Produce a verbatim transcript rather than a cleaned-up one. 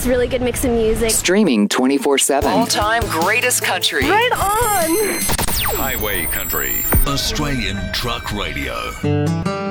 just really good mix of music. Streaming twenty-four seven. All-time greatest country. Right on! Highway Country. Australian Truck Radio.